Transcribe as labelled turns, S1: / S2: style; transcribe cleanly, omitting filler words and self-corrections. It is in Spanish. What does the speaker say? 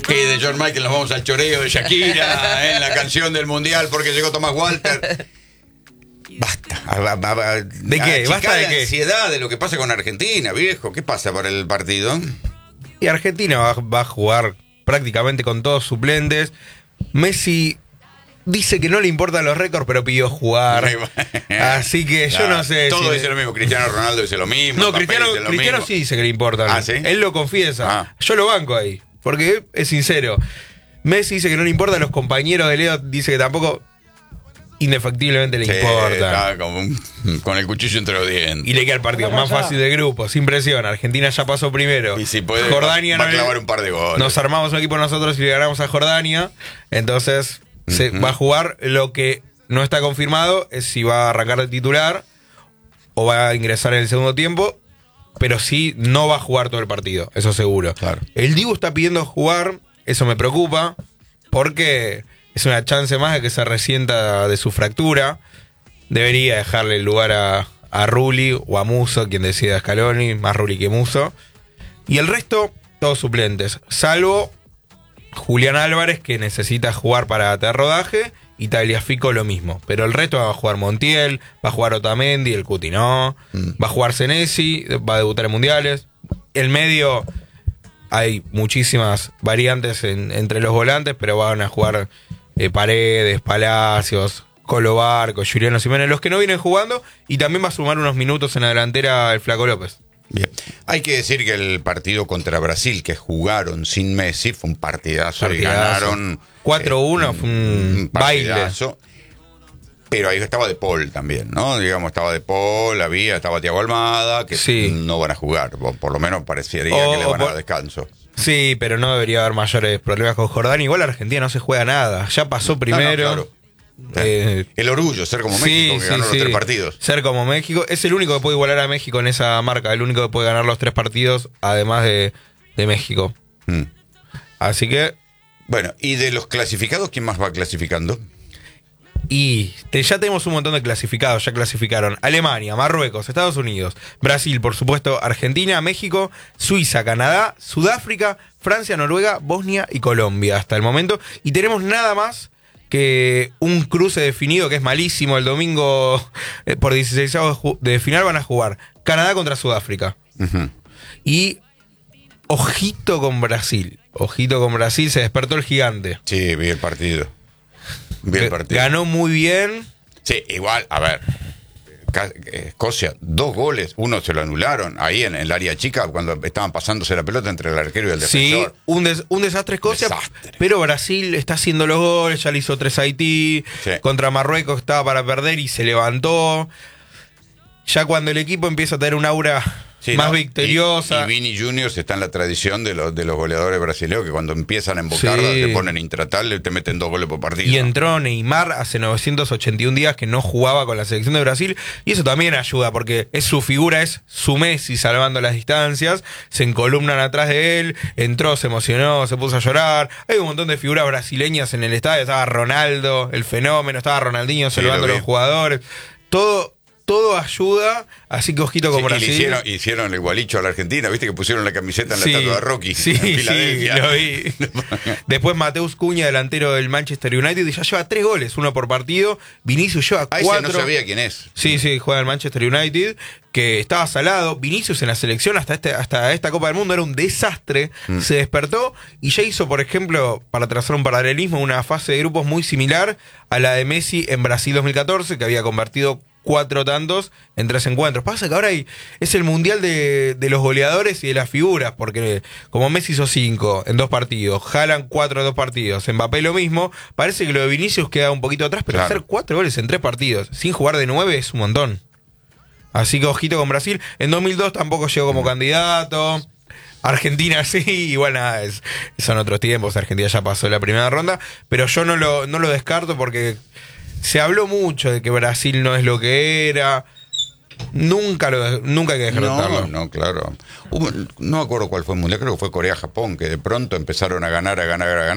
S1: Que de George Michael nos vamos al choreo de Shakira, en la canción del Mundial porque llegó Tomás Walter. Basta.
S2: ¿De qué? ¿Basta de
S1: la
S2: qué?
S1: ansiedad de lo que pasa con Argentina, viejo. ¿Qué pasa para el partido?
S2: Y Argentina va a jugar prácticamente con todos suplentes. Messi dice que no le importan los récords, pero pidió jugar. Así que yo no sé.
S1: Todo dice lo mismo. Cristiano Ronaldo dice lo mismo.
S2: No, Cristiano sí dice que le importan.
S1: ¿Ah, sí?
S2: Él lo confiesa. Yo lo banco ahí, porque es sincero. Messi dice que no le importa, los compañeros de Leo dice que tampoco. Indefectiblemente le importa.
S1: Está con el cuchillo entre los dientes.
S2: Y le queda el partido más fácil del grupo, sin presión. Argentina ya pasó primero.
S1: Y si puede,
S2: Jordania
S1: va a clavar un par de goles.
S2: Nos armamos un equipo nosotros y le ganamos a Jordania. Entonces se va a jugar. Lo que no está confirmado es si va a arrancar de titular o va a ingresar en el segundo tiempo. Pero sí no va a jugar todo el partido, eso seguro.
S1: Claro.
S2: El Dibu está pidiendo jugar, eso me preocupa, porque es una chance más de que se resienta de su fractura. Debería dejarle el lugar a Rulli o a Musso, quien decida Scaloni, más Rulli que Musso. Y el resto, todos suplentes, salvo Julián Álvarez, que necesita jugar para tener rodaje, y Tagliafico lo mismo. Pero el resto va a jugar Montiel, va a jugar Otamendi, el Cuti no, va a jugar Senesi, va a debutar en mundiales. El medio, hay muchísimas variantes entre los volantes, pero van a jugar Paredes, Palacios, Colo Barco, Juliano Simeone, los que no vienen jugando, y también va a sumar unos minutos en la delantera el Flaco López.
S1: Bien. Hay que decir que el partido contra Brasil, que jugaron sin Messi, fue un partidazo. Y ganaron
S2: 4-1, fue un baile.
S1: Pero ahí estaba De Paul también, ¿no? Digamos, estaba De Paul, estaba Thiago Almada, que no van a jugar. Por lo menos parecería que le van a dar descanso.
S2: Sí, pero no debería haber mayores problemas con Jordania. Igual Argentina no se juega nada. Ya pasó primero.
S1: Claro. El orgullo, ser como México, que ganó los 3 partidos.
S2: Ser como México. Es el único que puede igualar a México en esa marca. El único que puede ganar los 3 partidos, además de México. Así que...
S1: Bueno, y de los clasificados, ¿quién más va clasificando?
S2: Y ya tenemos un montón de clasificados. Ya clasificaron Alemania, Marruecos, Estados Unidos, Brasil, por supuesto, Argentina, México, Suiza, Canadá, Sudáfrica, Francia, Noruega, Bosnia y Colombia hasta el momento. Y tenemos nada más que un cruce definido que es malísimo. El domingo por 16avos de final van a jugar Canadá contra Sudáfrica. Y ojito con Brasil. Ojito con Brasil, se despertó el gigante.
S1: Sí, vi el partido.
S2: Ganó muy bien.
S1: Sí, igual, a ver, Escocia, 2 goles, uno se lo anularon ahí en el área chica cuando estaban pasándose la pelota entre el arquero y el defensor.
S2: Sí, un desastre Escocia, pero Brasil está haciendo los goles, ya le hizo 3 a Haití, contra Marruecos estaba para perder y se levantó. Ya cuando el equipo empieza a tener un aura más victoriosa.
S1: Y Vini Juniors está en la tradición de los goleadores brasileños que cuando empiezan a embocar se ponen intratables, te meten 2 goles por partido.
S2: Y entró Neymar hace 981 días que no jugaba con la selección de Brasil, y eso también ayuda porque es su figura, es su Messi salvando las distancias, se encolumnan atrás de él, entró, se emocionó, se puso a llorar. Hay un montón de figuras brasileñas en el estadio, estaba Ronaldo, el fenómeno, estaba Ronaldinho salvando a los jugadores. Todo ayuda, así que ojito con Brasil.
S1: Hicieron el gualicho a la Argentina, viste que pusieron la camiseta en la estatua de Rocky.
S2: Sí, lo vi. Después Mateus Cunha, delantero del Manchester United, ya lleva 3 goles, 1 por partido. Vinicius lleva 4.
S1: No sabía quién es.
S2: Sí, juega el Manchester United, que estaba salado. Vinicius en la selección hasta esta Copa del Mundo era un desastre. Se despertó y ya hizo, por ejemplo, para trazar un paralelismo, una fase de grupos muy similar a la de Messi en Brasil 2014, que había convertido 4 tantos en 3 encuentros. Pasa que ahora es el mundial de los goleadores y de las figuras, porque como Messi hizo 5 en 2 partidos, Haaland 4 en 2 partidos, Mbappé lo mismo, parece que lo de Vinicius queda un poquito atrás, pero hacer 4 goles en 3 partidos sin jugar de 9 es un montón. Así que ojito con Brasil. En 2002 tampoco llegó como candidato. Argentina sí, igual nada, son otros tiempos. Argentina ya pasó la primera ronda, pero yo no lo descarto porque se habló mucho de que Brasil no es lo que era. Nunca hay que descartarlo.
S1: No, claro. No me acuerdo cuál fue el mundial, creo que fue Corea-Japón, que de pronto empezaron a ganar.